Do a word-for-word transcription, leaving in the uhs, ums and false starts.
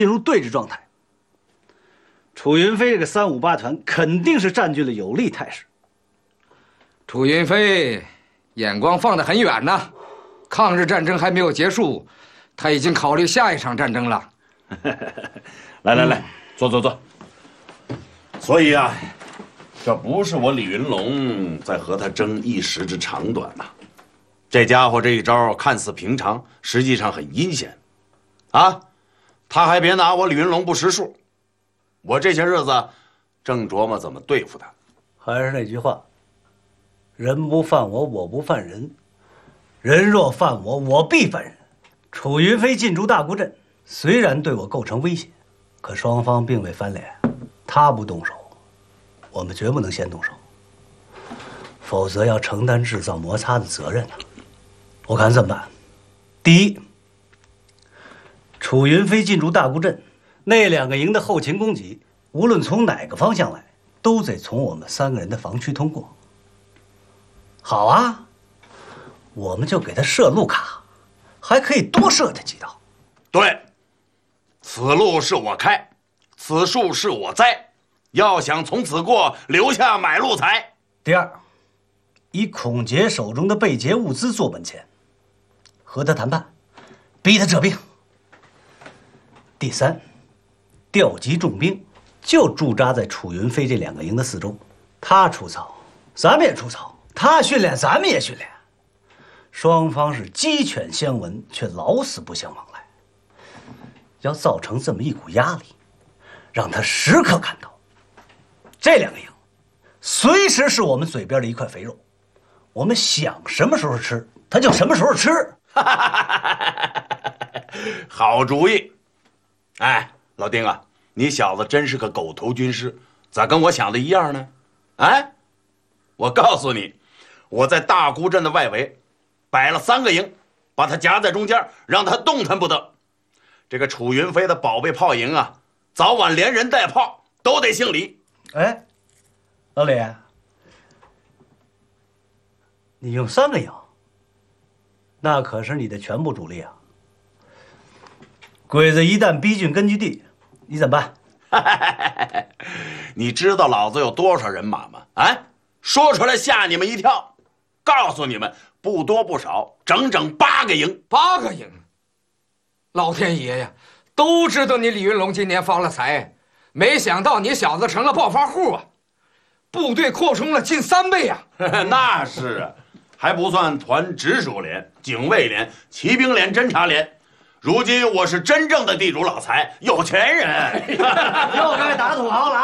进入对峙状态。楚云飞这个三五八团肯定是占据了有利态势。 楚云飞眼光放得很远呐，抗日战争还没有结束，他已经考虑下一场战争了。 来来来，坐坐坐。所以啊，这不是我李云龙在和他争一时之长短呐、啊。这家伙这一招看似平常，实际上很阴险，啊，他还别拿我李云龙不识数。我这些日子正琢磨怎么对付他。 还是那句话，人不犯我，我不犯人；人若犯我，我必犯人。楚云飞进驻大沽镇，虽然对我构成威胁，可双方并未翻脸，他不动手，我们绝不能先动手，否则要承担制造摩擦的责任呢、啊。我看这么办：第一，楚云飞进驻大沽镇，那两个营的后勤供给，无论从哪个方向来，都得从我们三个人的防区通过。好啊，我们就给他设路卡，还可以多设他几道。 对，此路是我开，此树是我栽，要想从此过，留下买路财。 第二，以孔杰手中的被劫物资做本钱，和他谈判，逼他撤兵。第三，调集重兵，就驻扎在楚云飞这两个营的四周，他出草，咱们也出草；他训练，咱们也训练。双方是鸡犬相闻，却老死不相往来。要造成这么一股压力，让他时刻感到，这两个营随时是我们嘴边的一块肥肉，我们想什么时候吃，他就什么时候吃。 好主意！哎，老丁啊，你小子真是个狗头军师，咋跟我想的一样呢？哎，我告诉你，我在大沽镇的外围摆了三个营，把他夹在中间，让他动弹不得。这个楚云飞的宝贝炮营啊，早晚连人带炮都得姓李。 哎，老李，你用三个营，那可是你的全部主力啊！鬼子一旦逼近根据地，你怎么办？ 你知道老子有多少人马吗？啊，说出来吓你们一跳。告诉你们，不多不少，整整八个营。 八个营！老天爷呀，都知道你李云龙今年发了财，没想到你小子成了暴发户啊！部队扩充了近三倍啊！ 那是啊，还不算团直属连、警卫连、骑兵连、侦察连。如今我是真正的地主老财，有钱人。 又该打土豪了